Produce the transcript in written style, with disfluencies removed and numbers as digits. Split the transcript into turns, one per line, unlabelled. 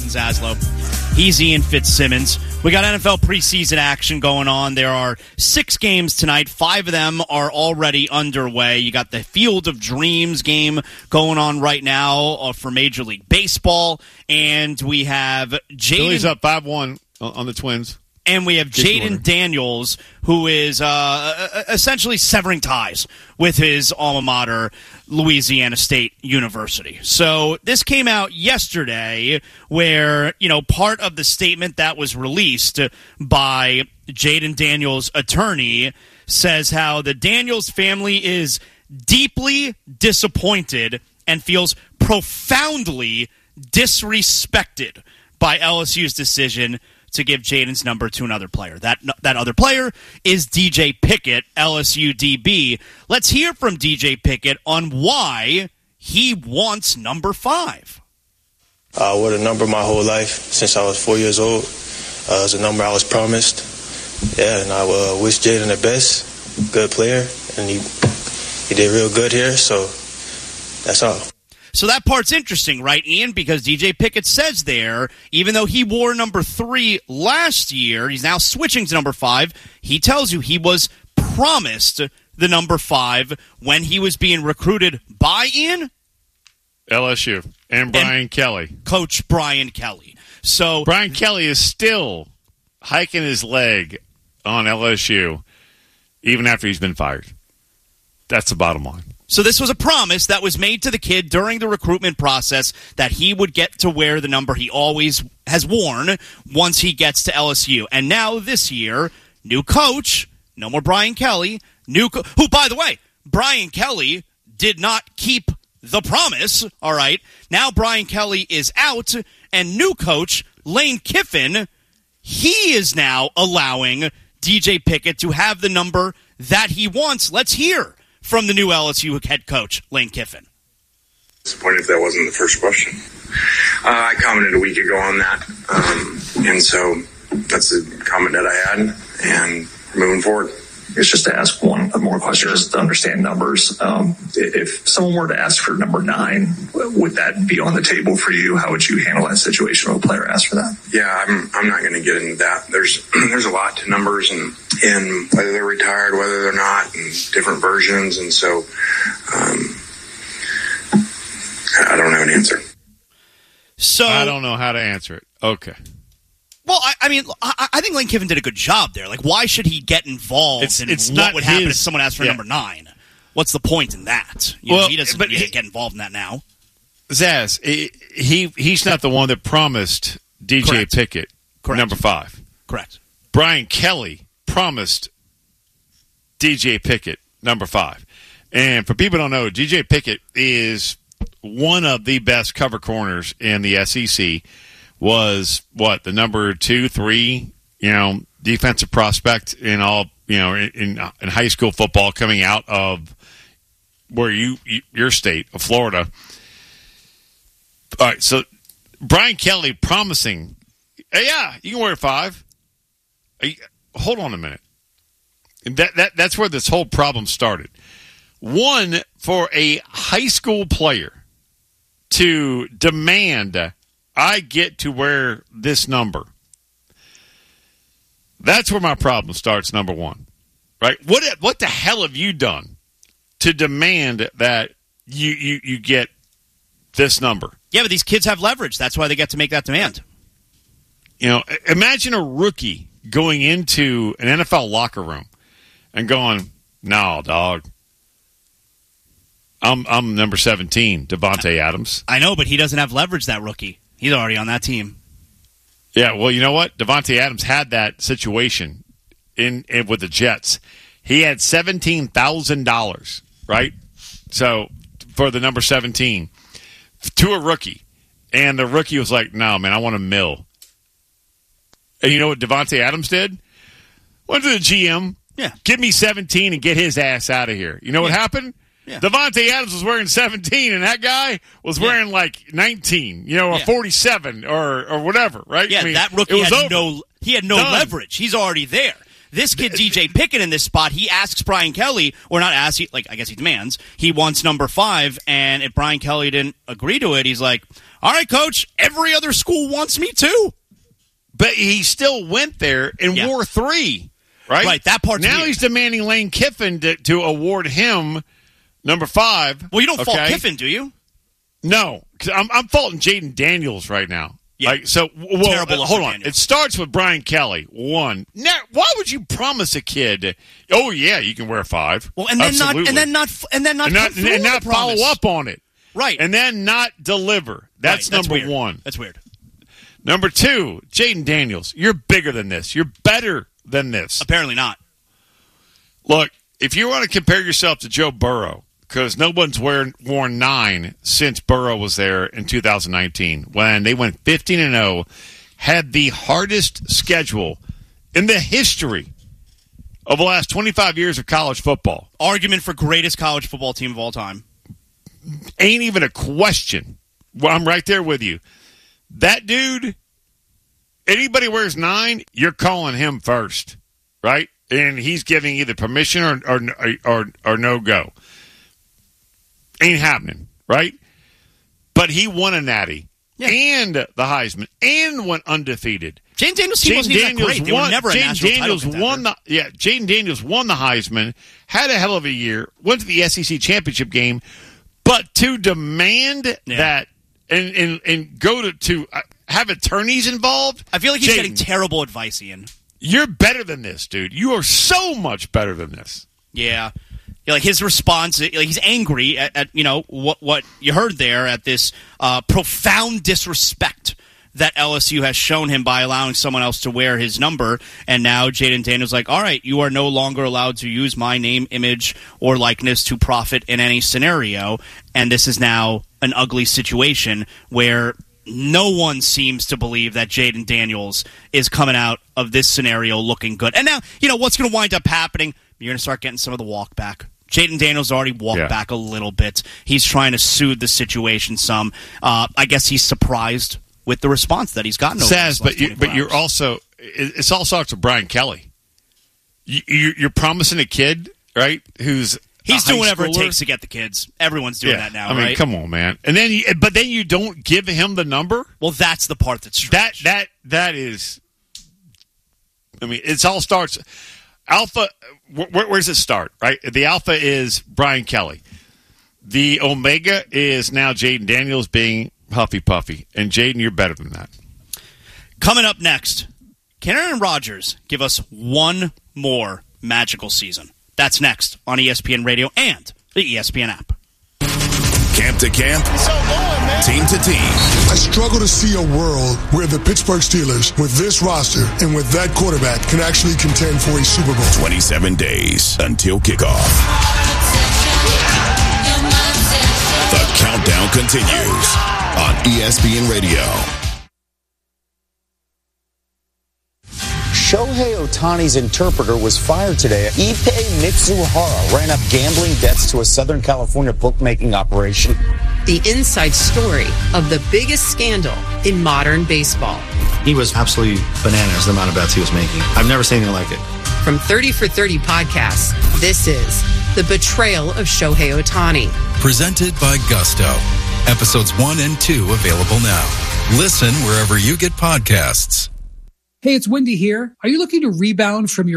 Jason Zaslow. He's Ian Fitzsimmons. We got NFL preseason action going on. There are 6 games tonight. 5 of them are already underway. You got the Field of Dreams game going on right now for Major League Baseball. And we have Jaden.
Phillies up 5-1 on the Twins.
And we have Jaden Daniels, who is essentially severing ties with his alma mater, Louisiana State University. So this came out yesterday where, part of the statement that was released by Jaden Daniels' attorney says how the Daniels family is deeply disappointed and feels profoundly disrespected by LSU's decision to give Jaden's number to another player. That other player is DJ Pickett, LSU DB. Let's hear from DJ Pickett on why he wants number 5.
I wore the number my whole life since I was 4 years old. It's a number I was promised. Yeah, and I wish Jaden the best. Good player, and he did real good here, so that's all.
So that part's interesting, right, Ian? Because DJ Pickett says there, even though he wore number 3 last year, he's now switching to number 5. He tells you he was promised the number 5 when he was being recruited by Ian?
LSU and Brian Kelly.
Coach Brian Kelly. So
Brian Kelly is still hiking his leg on LSU even after he's been fired. That's the bottom line.
So this was a promise that was made to the kid during the recruitment process that he would get to wear the number he always has worn once he gets to LSU. And now this year, new coach, no more Brian Kelly, who, by the way, Brian Kelly did not keep the promise, all right? Now Brian Kelly is out, and new coach, Lane Kiffin, he is now allowing DJ Pickett to have the number that he wants. Let's hear from the new LSU head coach, Lane Kiffin.
Disappointed if that wasn't the first question. I commented a week ago on that, and so that's the comment that I had, and moving forward.
It's just to ask one more question, just to understand numbers. If someone were to ask for number 9, would that be on the table for you? How would you handle that situation if a player asked for that?
Yeah, I'm not going to get into that. There's a lot to numbers and whether they're retired, whether they're not, and different versions, and so I don't have an answer.
So
I don't know how to answer it. Okay.
Well, I mean, I think Lane Kiffin did a good job there. Like, why should he get involved in what would happen if someone asked for number 9? What's the point in that? He doesn't need to get involved in that now.
Zaz, he's not the one that promised DJ Pickett number 5.
Correct.
Brian Kelly promised DJ Pickett number 5. And for people who don't know, DJ Pickett is one of the best cover corners in the SEC. Was the number 2, 3, defensive prospect in all, in high school football coming out of where your state of Florida. All right, so Brian Kelly promising, hey, yeah, you can wear 5. Hold on a minute. That's where this whole problem started. One, for a high school player to demand, I get to wear this number. That's where my problem starts, number 1. Right? What the hell have you done to demand that you get this number?
Yeah, but these kids have leverage. That's why they get to make that demand.
Imagine a rookie going into an NFL locker room and going, no, dog. I'm number 17, Devontae Adams.
I know, but he doesn't have leverage, that rookie. He's already on that team.
Yeah, well, you know what? Devontae Adams had that situation in with the Jets. He had $17,000, right? So for the number 17 to a rookie, and the rookie was like, "No, man, I want $1 million." And you know what Devontae Adams did? Went to the GM.
Yeah,
give me 17 and get his ass out of here. You know what happened? Yeah. Devontae Adams was wearing 17, and that guy was wearing like 19, or 47 or whatever, right?
Yeah, that rookie had no leverage. He's already there. this kid, DJ Pickett, in this spot, he asks Brian Kelly, or not asks, I guess he demands, he wants number 5, and if Brian Kelly didn't agree to it, he's like, all right, coach, every other school wants me too.
But he still went there and wore 3, right?
Right, that part's
now
weird.
He's demanding Lane Kiffin to award him number 5.
Well, you don't fault Kiffin, do you?
No, because I'm faulting Jaden Daniels right now.
Yeah.
Terrible. Hold on. It starts with Brian Kelly. 1. Now, why would you promise a kid? Oh yeah, you can wear 5.
Well, and then not
follow up on it.
Right.
And then not deliver. That's number
weird.
1.
That's weird.
Number 2, Jaden Daniels. You're bigger than this. You're better than this.
Apparently not.
Look, if you want to compare yourself to Joe Burrow, because no one's worn 9 since Burrow was there in 2019, when they went 15-0, had the hardest schedule in the history of the last 25 years of college football.
Argument for greatest college football team of all time.
Ain't even a question. Well, I'm right there with you. That dude, anybody wears 9, you're calling him first, right? And he's giving either permission or no go. Ain't happening, right? But he won a natty and the Heisman and went undefeated.
Jaden Daniels wasn't even that great. They were never a national title contender.
Jaden Daniels won the Heisman, had a hell of a year, went to the SEC championship game, but to demand that and go to have attorneys involved,
I feel like he's getting terrible advice, Ian.
You're better than this, dude. You are so much better than this.
Yeah. Like his response, he's angry at what you heard there at this profound disrespect that LSU has shown him by allowing someone else to wear his number. And now Jaden Daniels like, all right, you are no longer allowed to use my name, image, or likeness to profit in any scenario. And this is now an ugly situation where no one seems to believe that Jaden Daniels is coming out of this scenario looking good. And now, what's going to wind up happening? You're going to start getting some of the walk back. Jaden Daniels already walked back a little bit. He's trying to soothe the situation some. I guess he's surprised with the response that he's gotten.
But you're also it's all sorts of Brian Kelly. You're promising a kid, right? He's
doing whatever it takes to get the kids. Everyone's doing that now.
I mean,
right?
Come on, man. And then, but then you don't give him the number.
Well, that's the part that's strange.
That is. I mean, it all starts. Alpha, where does it start, right? The alpha is Brian Kelly. The omega is now Jaden Daniels being huffy puffy. And Jaden, you're better than that.
Coming up next, can Aaron Rodgers give us one more magical season? That's next on ESPN Radio and the ESPN app.
Camp to camp, team to team.
I struggle to see a world where the Pittsburgh Steelers, with this roster and with that quarterback, can actually contend for a Super Bowl.
27 days until kickoff. The countdown continues on ESPN Radio.
Shohei Ohtani's interpreter was fired today. Ippei Mitsuhara ran up gambling debts to a Southern California bookmaking operation.
The inside story of the biggest scandal in modern baseball.
He was absolutely bananas, the amount of bets he was making. I've never seen anything like it.
From 30 for 30 podcasts, this is The Betrayal of Shohei Ohtani.
Presented by Gusto. Episodes 1 and 2 available now. Listen wherever you get podcasts.
Hey, it's Wendy here. Are you looking to rebound from your